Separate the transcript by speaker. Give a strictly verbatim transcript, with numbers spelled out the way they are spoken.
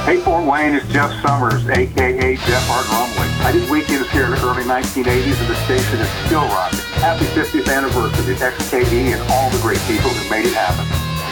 Speaker 1: Hey, Fort Wayne, it's Jeff Summers, a k a. Jeff Art Rumley. I did weekends here in the early nineteen eighties, and the station is still rocking. Happy fiftieth anniversary to X K E and all the great people who made it happen.